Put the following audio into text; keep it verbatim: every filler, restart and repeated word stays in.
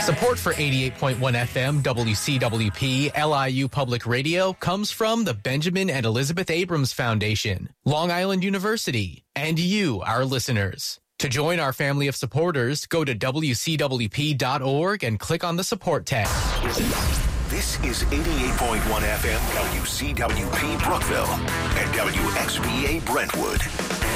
Support for eighty-eight point one F M W C W P L I U Public Radio comes from the Benjamin and Elizabeth Abrams Foundation, Long Island University, and you, our listeners. To join our family of supporters, go to W C W P dot org and click on the support tab. This is eighty-eight point one F M W C W P Brookville and W X B A Brentwood.